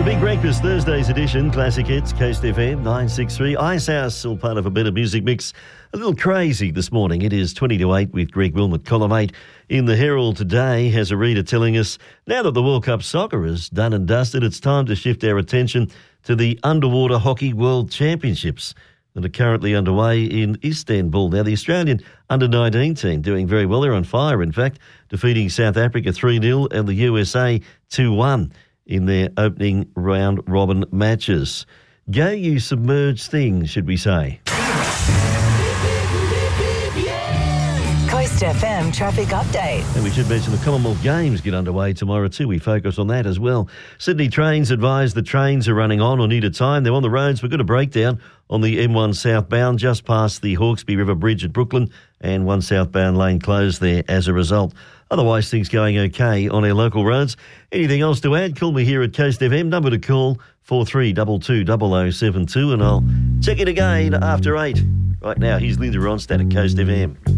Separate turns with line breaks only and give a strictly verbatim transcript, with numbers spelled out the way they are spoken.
The Big Breakfast, Thursday's edition, Classic Hits, Coast F M, nine six three. Icehouse, still part of a better music mix. A little crazy this morning. It is twenty to eight with Greg Wilmot, column eight. In the Herald today has a reader telling us, now that the World Cup soccer is done and dusted, it's time to shift our attention to the Underwater Hockey World Championships that are currently underway in Istanbul. Now, the Australian under nineteen team doing very well. They're on fire, in fact, defeating South Africa three nil and the U S A two one. In their opening round-robin matches. Go you submerged things, should we say.
Coast F M traffic update.
And we should mention the Commonwealth Games get underway tomorrow too. We focus on that as well. Sydney Trains advise the trains are running on or need a time. They're on the roads. We've got a breakdown on the M one southbound just past the Hawkesbury River Bridge at Brooklyn, and one southbound lane closed there as a result. Otherwise, things going okay on our local roads. Anything else to add? Call me here at Coast F M. Number to call, four three two two zero zero seven two, and I'll check it again after eight. Right now, here's Linda Ronstadt at Coast F M.